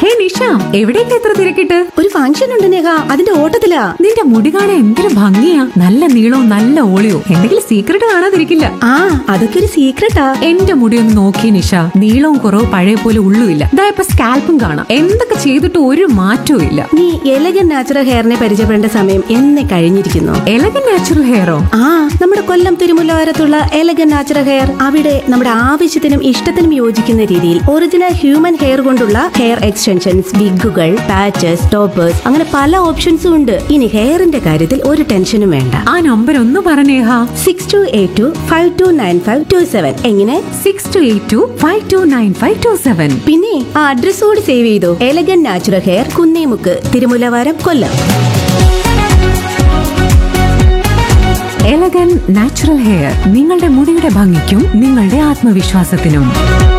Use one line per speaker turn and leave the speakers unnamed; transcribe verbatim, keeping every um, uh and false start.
ഹേ നിഷ, എവിടേക്ക് എത്ര തിരക്കിട്ട്?
ഒരു ഫംഗ്ഷൻ ഉണ്ട് നേഹ, അതിന്റെ ഓട്ടത്തിലാ.
നിന്റെ മുടി കാണാൻ എന്തൊരു ഭംഗിയാ, നല്ല നീളവും നല്ല ഓളിയോ. എന്തെങ്കിലും സീക്രട്ട് കാണാതിരിക്കില്ല.
ആ അതൊക്കെ ഒരു സീക്രട്ടാ.
എന്റെ മുടി ഒന്ന് നോക്കി നിഷ, നീളവും കുറവ് പഴയ പോലെ ഉള്ളുമില്ല. ഇതാ ഇപ്പൊ സ്കാൽപ്പും കാണാം. എന്തൊക്കെ ചെയ്തിട്ട് ഒരു മാറ്റവും ഇല്ല.
നീ എലഗൻ നാച്ചുറൽ ഹെയറിനെ പരിചയപ്പെടേണ്ട സമയം എന്നെ കഴിഞ്ഞിരിക്കുന്നു.
Elegant natural ഹെയറോ?
ആ നമ്മുടെ കൊല്ലം തിരുമുല്ലവാരത്തുള്ള എലഗൻ നാച്ചുറൽ ഹെയർ. അവിടെ നമ്മുടെ ആവശ്യത്തിനും ഇഷ്ടത്തിനും യോജിക്കുന്ന രീതിയിൽ ഒറിജിനൽ ഹ്യൂമൻ ഹെയർ കൊണ്ടുള്ള ഹെയർ എക്സ്റ്റൻഷൻസ്, വിഗുകൾ, പാച്ചസ്, ടോപ്പേഴ്സ്, അങ്ങനെ പല ഓപ്ഷൻസും ഉണ്ട്. ഇനി ഹെയറിന്റെ കാര്യത്തിൽ ഒരു ടെൻഷനും വേണ്ട.
ആ നമ്പർ ഒന്ന് പറഞ്ഞേഹ.
Six to eight to five to nine five to seven. എങ്ങനെ?
Six to eight to five to nine five to seven.
പിന്നെ ആ അഡ്രസ് കൂടി സേവ് ചെയ്തു. Elegant natural hair, Kunnemukku, Thirumullavaram, കൊല്ലം.
എലഗൻ നാച്ചുറൽ ഹെയർ, നിങ്ങളുടെ മുടിയുടെ ഭംഗിക്കും നിങ്ങളുടെ ആത്മവിശ്വാസത്തിനും.